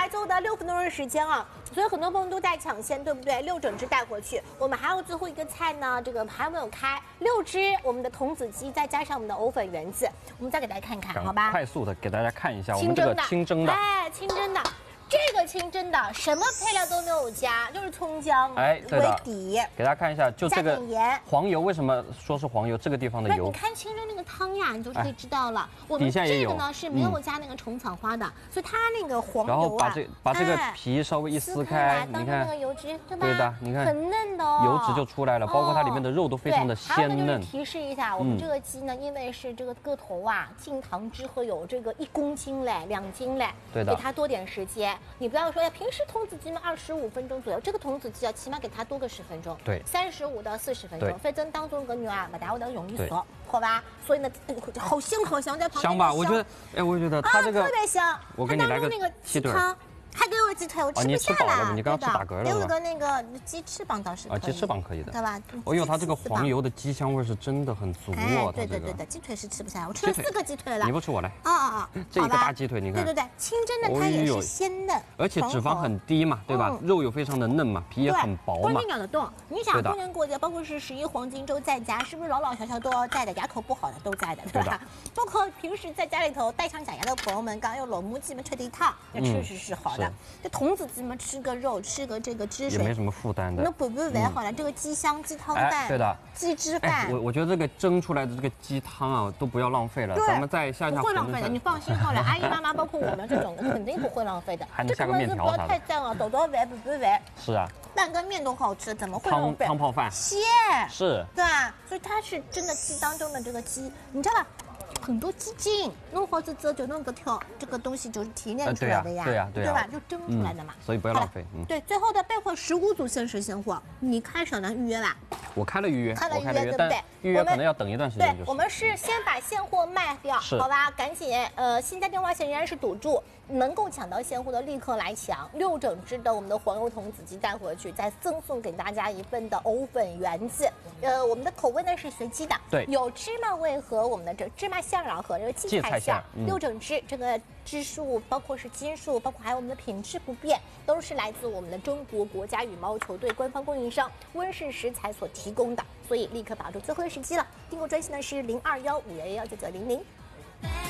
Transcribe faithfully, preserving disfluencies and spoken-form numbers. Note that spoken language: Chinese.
来最后的六分钟的时间啊，所以很多朋友都在抢先，对不对？六整只带回去。我们还有最后一个菜呢，这个还没有开，六只我们的童子鸡，再加上我们的藕粉圆子，我们再给大家看看，好吧？ 快速的给大家看一下我们这个清蒸的， 哎，清蒸的。 这个清蒸的什么配料都没有加，就是葱姜哎为底。 给大家看一下，就这个盐黄油，为什么说是黄油？这个地方的油。 你看清蒸那个汤呀，你就可以知道了。我们底下也有。 这个呢是没有加那个虫草花的，所以它那个黄油啊。 然后把这把这个皮稍微一撕开，你看那个油脂对吧？ 对的，你看很嫩的哦， 油脂就出来了，包括它里面的肉都非常的鲜嫩。 还有就是提示一下，我们这个鸡呢，因为是这个个头啊，进糖之后有这个一公斤嘞，两斤嘞， 对的， 给它多点时间。你不要说哎。 平时童子鸡嘛，二十五分钟左右，这个童子鸡要起码给它多个十分钟， 对， 三十五到四十分钟，反正当中个肉啊，不大会得容易熟，好吧？所以呢，好香好香，在旁边香吧？我觉得，哎，我觉得它这个特别香。 我给你来个鸡汤。 还给我鸡腿，我吃不下了。 你刚刚吃打嗝了。 给我个那个鸡翅膀倒是。 啊，鸡翅膀可以的， 对吧？ 哦呦，它这个黄油的鸡香味是真的很足哦。 对对对对，鸡腿是吃不下，我吃了四个鸡腿了。 你不吃我来。 啊啊啊！ 这一个大鸡腿，你看。 对对对，清蒸的它也是鲜嫩， 而且脂肪很低嘛，对吧？肉又非常的嫩嘛，皮也很薄嘛。 关键咬得动。你想过年过节，包括是十一黄金周在家，是不是老老小小都要在的？牙口不好的都在的，对吧？包括平时在家里头带上假牙的朋友们，刚刚用老母鸡们吹的一套，那确实是好的。这童子。 鸡们吃个肉，吃个这个汁水， 也没什么负担的。 那补补完好了，这个鸡香、鸡汤饭， 对的， 鸡汁饭。 我我觉得这个蒸出来的这个鸡汤啊，都不要浪费了。咱们再下一下。 不会浪费的，你放心好了。阿姨妈妈，包括我们这种，肯定不会浪费的。 还能下个面条啥的。 不要太赞了，豆豆完补补完。 是啊。 半个面都好吃，怎么会浪费？ 汤泡饭。 鲜。 是。 对啊，所以它是真的鸡当中的这个鸡，你知道吧？ 很多鸡精弄好之后就弄个条，这个东西就是提炼出来的呀， 对呀， 对吧？就蒸出来的嘛， 所以不要浪费。 对，最后的备货十五组限时现货，你开手能预约吧？ 我开了预约， 开了预约，对不对？ 预约可能要等一段时间。 对，我们是先把现货卖掉，好吧？赶紧，呃，现在电话线仍然是堵住，能够抢到现货的立刻来抢，六整只的我们的黄油童子鸡带回去，再赠送给大家一份的藕粉圆子。呃，我们的口味呢是随机的， 对， 有芝麻味和我们的这芝麻馅儿和这个荠菜馅儿，六整只这个支数包括是斤数，包括还有我们的品质不变，都是来自我们的中国国家羽毛球队官方供应商温氏食材所提供的，所以立刻把握住最后的时机了。订购专线呢是零二幺五幺幺九九零零。